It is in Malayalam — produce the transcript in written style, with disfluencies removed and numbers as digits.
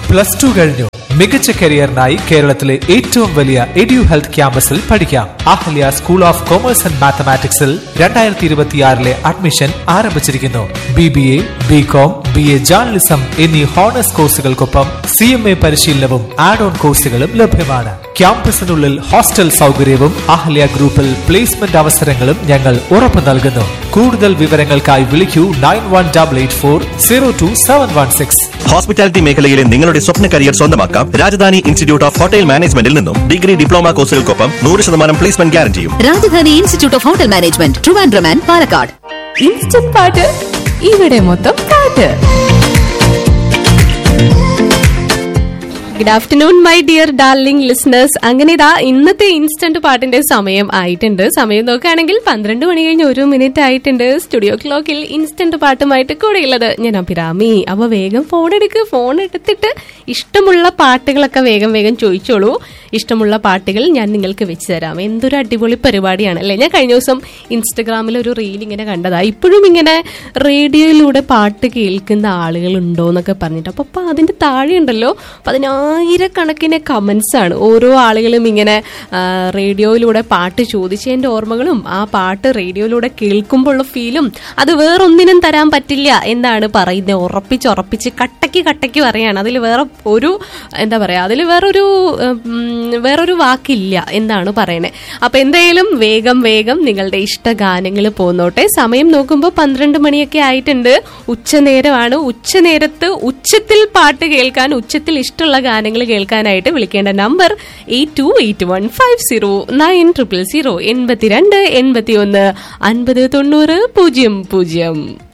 +2 കഴിഞ്ഞു. മികച്ച കരിയറിനായി കേരളത്തിലെ ഏറ്റവും വലിയ എഡ്യു ഹെൽത്ത് ക്യാമ്പസിൽ പഠിക്കാം. Ahalya school of commerce and മാത്തമാറ്റിക്സിൽ 2026 admission ആരംഭിച്ചിരിക്കുന്നു. BBA, BCom, BA ജേർണലിസം എന്നീ ഹോണേഴ്സ് കോഴ്സുകൾക്കൊപ്പം CMA പരിശീലനവും ആഡ് ഓൺ കോഴ്സുകളും ലഭ്യമാണ്. ക്യാമ്പസിനുള്ളിൽ ഹോസ്റ്റൽ സൗകര്യവും അഹല്യ ഗ്രൂപ്പിൽ പ്ലേസ്മെന്റ് അവസരങ്ങളും ഞങ്ങൾ ഉറപ്പു നൽകുന്നു. കൂടുതൽ വിവരങ്ങൾക്കായി വിളിക്കൂ 9184022716. ഹോസ്പിറ്റാലിറ്റി മേഖലയിലെ നിങ്ങളുടെ സ്വപ്ന കരിയർ സ്വന്തമാക്കാം രാജധാനി ഇൻസ്റ്റിറ്റ്യൂട്ട് ഓഫ് ഹോട്ടൽ മാനേജ്മെന്റിൽ നിന്നും. Degree, diploma കോഴ്സുകൾക്കൊപ്പം 100% placement ഗ്യാരണ്ടിയും. Rajdhani institute of hotel management, Trivandrum and Palakkad. Instant പാട്ട്, ഇവിടെ മൊത്തം പാട്ട്. Good afternoon my dear darling listeners. അങ്ങനെ ഇതാ ഇന്നത്തെ ഇൻസ്റ്റന്റ് പാട്ടിന്റെ സമയം ആയിട്ടുണ്ട്. സമയം നോക്കുകയാണെങ്കിൽ 12 മണി കഴിഞ്ഞ് 1 മിനിറ്റ് ആയിട്ടുണ്ട്. സ്റ്റുഡിയോ ക്ലോക്കിൽ ഇൻസ്റ്റന്റ് പാട്ടുമായിട്ട് കൂടെയുള്ളത് ഞാൻ അഭിരാമി. അപ്പൊ വേഗം ഫോൺ എടുത്തിട്ട് ഇഷ്ടമുള്ള പാട്ടുകളൊക്കെ വേഗം ചോദിച്ചോളൂ. ഇഷ്ടമുള്ള പാട്ടുകൾ ഞാൻ നിങ്ങൾക്ക് വെച്ച് തരാം. എന്തൊരു അടിപൊളി പരിപാടിയാണ് അല്ലേ. ഞാൻ കഴിഞ്ഞ ദിവസം ഇൻസ്റ്റഗ്രാമിൽ ഒരു റീൽ ഇങ്ങനെ കണ്ടതാ. ഇപ്പോഴും ഇങ്ങനെ റേഡിയോയിലൂടെ പാട്ട് കേൾക്കുന്ന ആളുകൾ ഉണ്ടോ എന്നൊക്കെ പറഞ്ഞിട്ട്. അപ്പൊ അതിന്റെ താഴെ ഉണ്ടല്ലോ 10,000-കണക്കിന് കമന്റ്സ് ആണ്. ഓരോ ആളുകളും ഇങ്ങനെ റേഡിയോയിലൂടെ പാട്ട് ചോദിച്ചതിന്റെ ഓർമ്മകളും ആ പാട്ട് റേഡിയോയിലൂടെ കേൾക്കുമ്പോഴുള്ള ഫീലും അത് വേറൊന്നിനും തരാൻ പറ്റില്ല എന്നാണ് പറയുന്നത്. ഉറപ്പിച്ച് കട്ടയ്ക്ക് പറയാണ്. അതിൽ വേറെ ഒരു എന്താ പറയാ, അതിൽ വേറൊരു വാക്കില്ല എന്നാണ് പറയണേ. അപ്പൊ എന്തായാലും വേഗം നിങ്ങളുടെ ഇഷ്ട ഗാനങ്ങൾ പോന്നോട്ടെ. സമയം നോക്കുമ്പോൾ 12 മണിയൊക്കെ ആയിട്ടുണ്ട്. ഉച്ചനേരമാണ്. ഉച്ചനേരത്ത് ഉച്ചത്തിൽ പാട്ട് കേൾക്കാൻ, ഉച്ചത്തിൽ ഇഷ്ടമുള്ള ഗാനങ്ങൾ കേൾക്കാനായിട്ട് വിളിക്കേണ്ട നമ്പർ 8281509000 82 81 50 90 00.